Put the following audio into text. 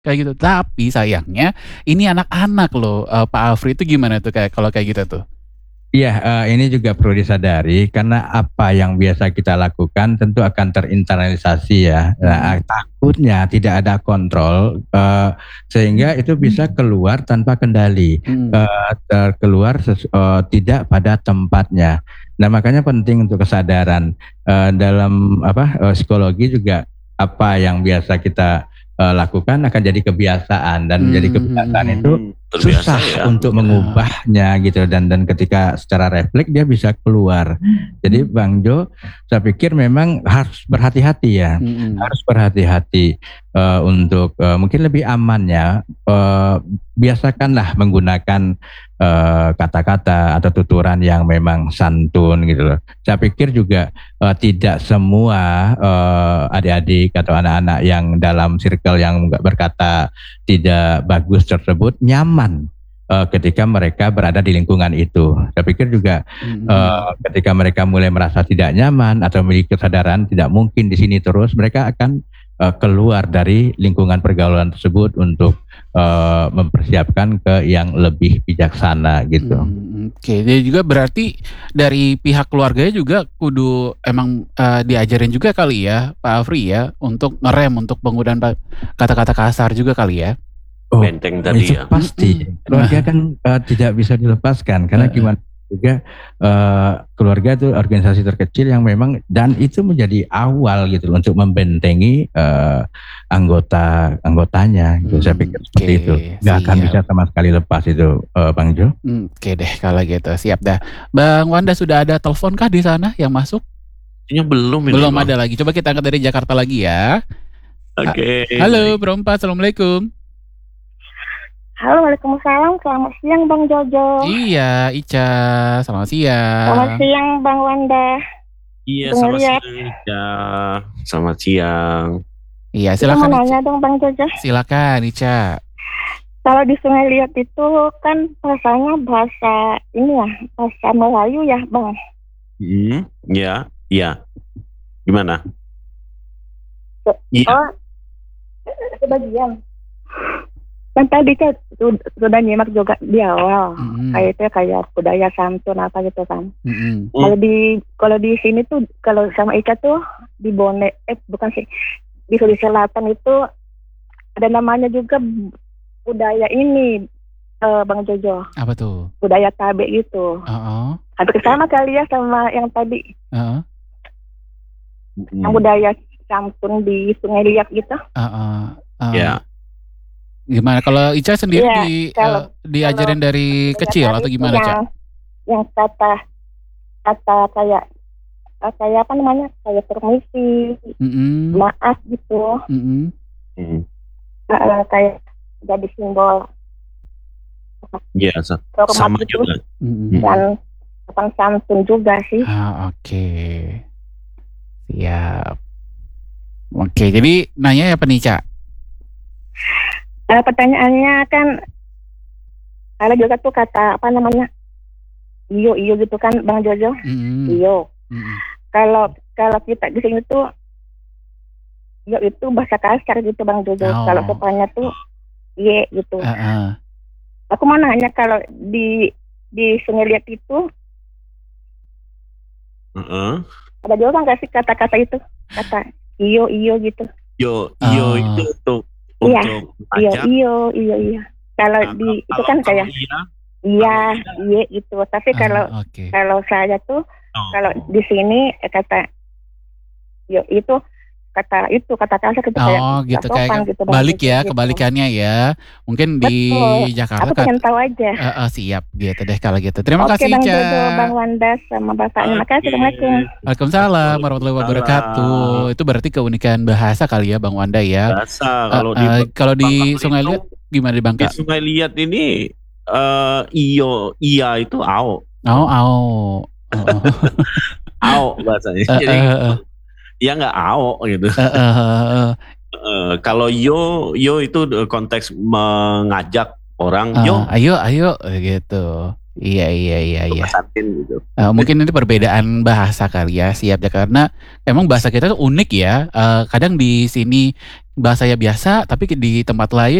kayak gitu. Tapi sayangnya ini anak-anak loh, Pak Afri itu gimana tuh kayak kalau kayak gitu tuh? Iya, ini juga perlu disadari karena apa yang biasa kita lakukan tentu akan terinternalisasi ya. Nah, takutnya tidak ada kontrol, sehingga itu bisa keluar tanpa kendali, keluar tidak pada tempatnya. Nah, makanya penting untuk kesadaran dalam psikologi juga apa yang biasa kita lakukan akan jadi kebiasaan dan menjadi kebiasaan itu susah ya untuk mengubahnya gitu dan ketika secara refleks dia bisa keluar. Jadi Bang Jo, saya pikir memang harus berhati-hati ya, harus berhati-hati untuk mungkin lebih amannya biasakanlah menggunakan kata-kata atau tuturan yang memang santun gitu loh. Saya pikir juga tidak semua adik-adik atau anak-anak yang dalam circle yang berkata tidak bagus tersebut nyaman ketika mereka berada di lingkungan itu. Saya pikir juga ketika mereka mulai merasa tidak nyaman atau memiliki kesadaran tidak mungkin di sini terus, mereka akan keluar dari lingkungan pergaulan tersebut untuk mempersiapkan ke yang lebih bijaksana gitu. Oke, jadi juga berarti dari pihak keluarganya juga kudu emang diajarin juga kali ya Pak Afri ya untuk ngerem untuk penggunaan kata-kata kasar juga kali ya. Benteng tadi ya. Pasti keluarga kan tidak bisa dilepaskan karena gimana juga keluarga itu organisasi terkecil yang memang dan itu menjadi awal gitu untuk membentengi anggotanya gitu. Saya pikir seperti itu nggak akan bisa sama sekali lepas itu Bang Jo. Oke deh kalau gitu siap dah. Bang Wanda sudah ada telepon kah di sana yang masuk? Belum ada lagi. Coba kita angkat dari Jakarta lagi ya. Oke. Halo Bro 4, assalamualaikum. Halo, waalaikumsalam. Selamat siang Bang Jojo. Iya, Ica. Selamat siang. Selamat siang Bang Wanda. Iya, selamat siang Ica. Selamat siang. Iya, silakan. Mau nanya dong Bang Jojo. Silakan Ica. Kalau di Sungai Liat itu kan bahasanya bahasa ini ya, bahasa Melayu ya Bang. Iya. Gimana? Iya. Sebagian. Kan tadi kan sudah nyimak juga di awal, kayak budaya santun apa gitu kan. Kalau di sini tuh kalau sama Ica tuh di bukan sih di Sulawesi Selatan itu ada namanya juga budaya ini Bang Jojo. Apa tuh? Budaya tabe gitu. Hampir sama kali ya sama yang tadi. Yang budaya santun di Sungai Liat gitu. Ya. Gimana kalau Ica sendiri diajarin dari kecil atau gimana Ca? Yang kata kayak apa namanya, kayak permisi, maaf gitu, kayak jadi simbol. Iya, sama gitu. juga. Dan sopan santun juga sih. Oke. Siap. Oke, jadi nanya apa nih Ca? Pertanyaannya kan ada juga tuh kata apa namanya iyo gitu kan Bang Jojo. Iyo. Kalau kita di sini tuh iyo itu bahasa kasar gitu Bang Jojo. Kalau sopannya tuh ye gitu. Aku mau nanya kalau di Sungai Liat itu ada juga nggak sih kata-kata itu, kata iyo gitu? Iyo itu tuh. Iya. Kalau di itu kan kayak iya gitu. Tapi kalau saya tuh kalau di sini kata yo itu kata kasar gitu kayak gitu sopan, kayak gitu, balik ya gitu. Kebalikannya ya. Mungkin di Jakarta aku pengen tahu aja. Siap gitu deh kalau gitu. Terima kasih Bang Ica. Jojo, Bang Wanda sama Bapaknya. Makasih. Assalamualaikum. Waalaikumsalam warahmatullahi wabarakatuh. Itu berarti keunikan bahasa kali ya Bang Wanda ya. Bahasa kalau di Sungai Liat gimana di Bangka? Di Sungai Liat ini iya itu ao. Ao bahasanya. Jadi ya nggak ao gitu. Kalau yo itu konteks mengajak orang, ayo gitu. Iya. Pesatin gitu. Mungkin ini perbedaan bahasa kali ya, siap ya, karena emang bahasa kita tuh unik ya. Kadang di sini bahasanya biasa, tapi di tempat lain